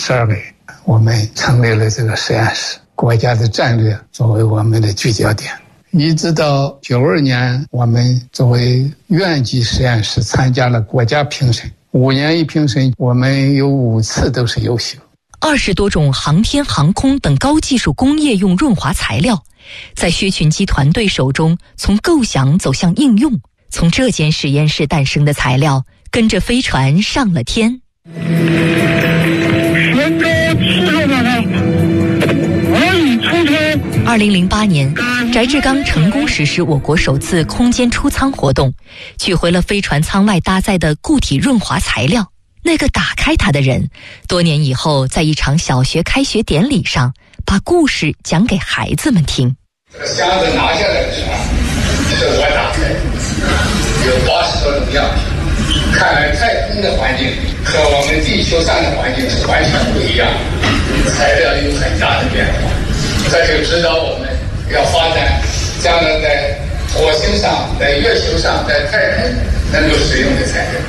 12个人，我们成立了这个实验室，国家的战略作为我们的聚焦点。一直到92年，我们作为院级实验室参加了国家评审，5年一评审，我们有5次都是优秀。 20多种航天航空等高技术工业用润滑材料，在薛群基团队手中从构想走向应用，从这间实验室诞生的材料，跟着飞船上了天。2008年，翟志刚成功实施我国首次空间出舱活动，取回了飞船舱外搭载的固体润滑材料。那个打开它的人，多年以后在一场小学开学典礼上，把故事讲给孩子们听。 这个箱子拿下来的时候，是我打开的，有80多种样品。看来太空的环境和我们地球上的环境是完全不一样的，材料有很大的变化。这就指导我们要发展将来在火星上、在月球上、在太空能够使用的材料。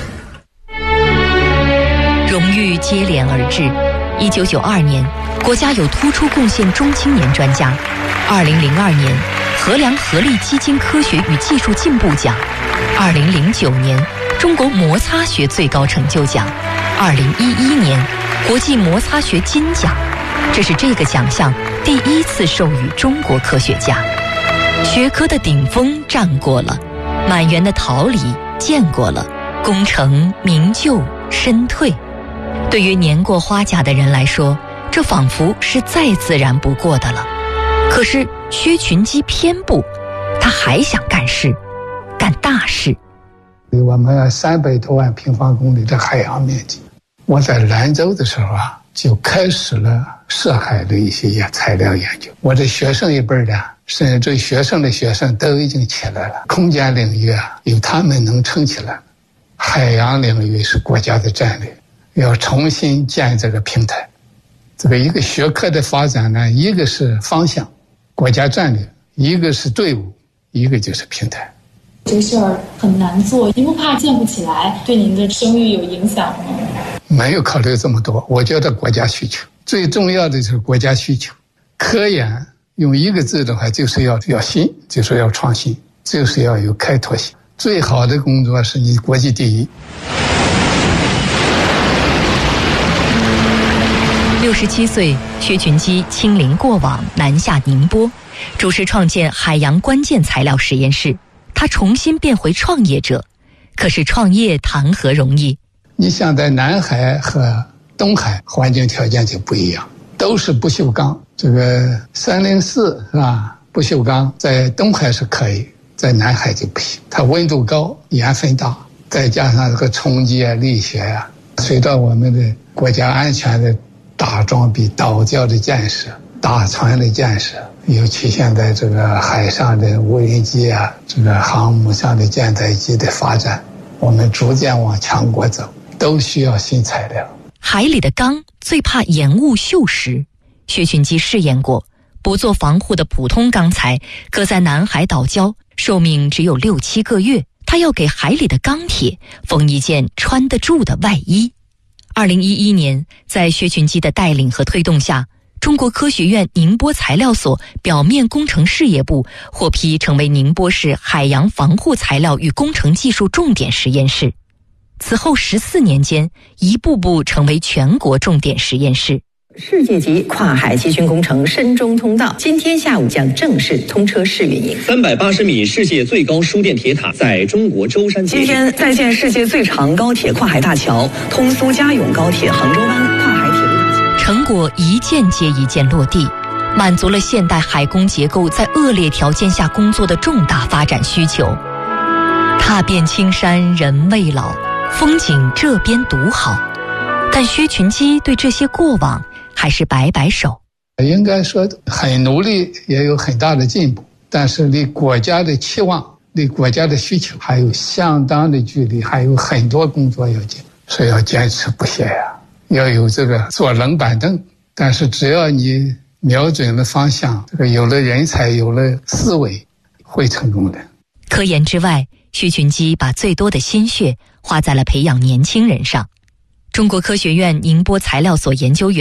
荣誉接连而至。1992年，国家有突出贡献中青年专家；2002年，衡量合力基金科学与技术进步奖；2009年，中国摩擦学最高成就奖；2011年，国际摩擦学金奖。这是这个奖项第1次授予中国科学家。学科的顶峰站过了，满园的桃李见过了，功成名就身退。对于年过花甲的人来说，这仿佛是再自然不过的了。可是薛群基偏不，他还想干事，干大事。 我们要300多万平方公里的海洋面积。我在兰州的时候就开始了涉海的一些材料研究。我的学生一辈的，甚至学生的学生都已经起来了。空间领域有他们能撑起来，海洋领域是国家的战略，要重新建这个平台。这个一个学科的发展呢，一个是方向，国家战略，一个是队伍，一个就是平台。 这事儿很难做，您不怕建不起来，对您的声誉有影响吗？ 没有考虑这么多，我觉得国家需求最重要的就是国家需求。科研用一个字的话，就是要新，就是要创新，就是要有开拓性。最好的工作是你国际第一。 67岁，薛群基亲临过往，南下宁波，主持创建海洋关键材料实验室。他重新变回创业者，可是创业谈何容易？ 你像在南海和东海环境条件就不一样，都是不锈钢。这个304是吧？不锈钢在东海是可以，在南海就不行。它温度高，盐分大，再加上这个冲击力学随着我们的国家安全的大装备、岛礁的建设、大船的建设，尤其现在这个海上的无人机这个航母上的舰载机的发展，我们逐渐往强国走，都需要新材料。 海里的钢最怕盐雾锈蚀，薛群基试验过，不做防护的普通钢材搁在南海岛礁，寿命只有6、7个月。他要给海里的钢铁缝一件穿得住的外衣。2011年，在薛群基的带领和推动下，中国科学院宁波材料所表面工程事业部获批成为宁波市海洋防护材料与工程技术重点实验室。此后14年间，一步步成为全国重点实验室。 世界级跨海集群工程深中通道今天下午将正式通车试运营。 380米世界最高输电铁塔在中国舟山建。 今天在建世界最长高铁跨海大桥——通苏嘉甬高铁杭州湾跨海铁路大桥。 成果一件接一件落地，满足了现代海工结构在恶劣条件下工作的重大发展需求。踏遍青山人未老，风景这边独好。但薛群基对这些过往还是摆摆手。 应该说很努力，也有很大的进步，但是离国家的期望、离国家的需求还有相当的距离，还有很多工作要紧，所以要坚持不懈要有这个坐冷板凳。但是只要你瞄准了方向，这个有了人才，有了思维，会成功的。 科研之外，薛群基把最多的心血花在了培养年轻人上。中国科学院宁波材料所研究员